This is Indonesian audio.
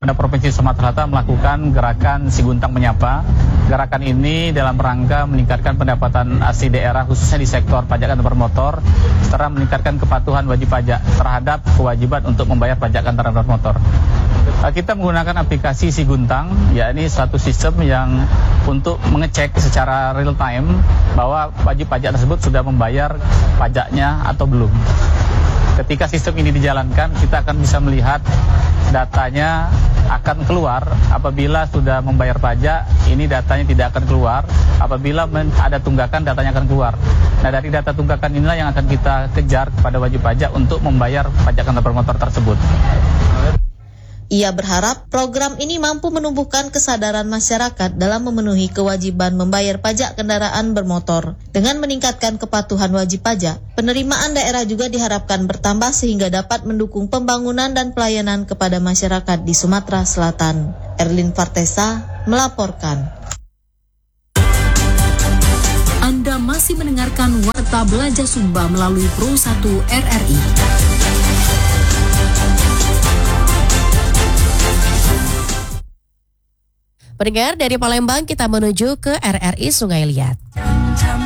Provinsi Sumatera Selatan melakukan gerakan Siguntang Menyapa. Gerakan ini dalam rangka meningkatkan pendapatan asli daerah khususnya di sektor pajak kendaraan bermotor, serta meningkatkan kepatuhan wajib pajak terhadap kewajiban untuk membayar pajak kendaraan bermotor. Kita menggunakan aplikasi Siguntang, yakni suatu sistem yang untuk mengecek secara real time bahwa wajib pajak tersebut sudah membayar pajaknya atau belum. Ketika sistem ini dijalankan, kita akan bisa melihat datanya akan keluar. Apabila sudah membayar pajak, ini datanya tidak akan keluar. Apabila ada tunggakan, datanya akan keluar. Nah, dari data tunggakan inilah yang akan kita kejar kepada wajib pajak untuk membayar pajak kendaraan bermotor tersebut. Ia berharap program ini mampu menumbuhkan kesadaran masyarakat dalam memenuhi kewajiban membayar pajak kendaraan bermotor. Dengan meningkatkan kepatuhan wajib pajak, penerimaan daerah juga diharapkan bertambah sehingga dapat mendukung pembangunan dan pelayanan kepada masyarakat di Sumatera Selatan. Erlin Fartesa melaporkan. Anda masih mendengarkan Warta Belajar Sumba melalui Pro 1 RRI. Pendengar, dari Palembang kita menuju ke RRI Sungai Liat.